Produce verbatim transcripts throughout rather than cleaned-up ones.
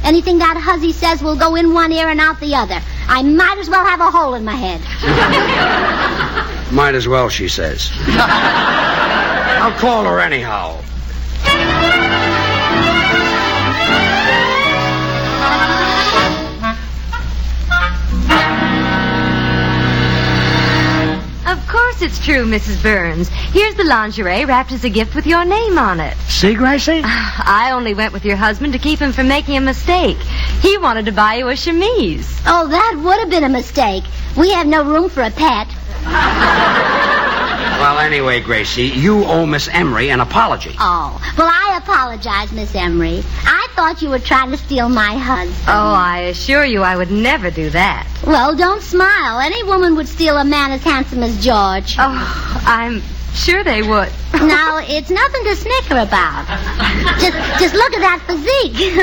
Anything that huzzy says will go in one ear and out the other. I might as well have a hole in my head. Might as well, she says. I'll call her anyhow. Of course it's true, Missus Burns. Here's the lingerie wrapped as a gift with your name on it. See, Gracie? I only went with your husband to keep him from making a mistake. He wanted to buy you a chemise. Oh, that would have been a mistake. We have no room for a pet. Well, anyway, Gracie, you owe Miss Emery an apology. Oh, well, I apologize, Miss Emery. I thought you were trying to steal my husband. Oh, I assure you I would never do that. Well, don't smile. Any woman would steal a man as handsome as George. Oh, I'm sure they would. Now, it's nothing to snicker about. Just, just look at that physique.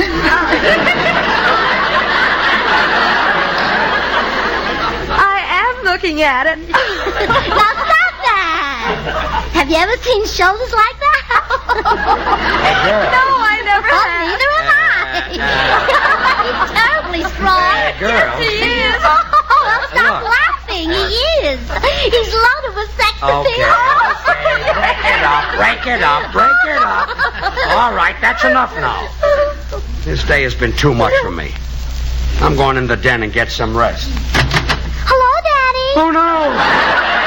I am looking at it. Now, stop that. Have you ever seen shoulders like that? Hey, girl. No, I never Oh, have. neither have I. He's terribly strong. Hey, girl. Yes, he is. Oh, well, stop Look. laughing. He is. He's loaded with sex appeal. Okay, okay. Break it up, break it up, break it up. All right, that's enough now. This day has been too much for me. I'm going in the den and get some rest. Hello, Daddy. Oh, no.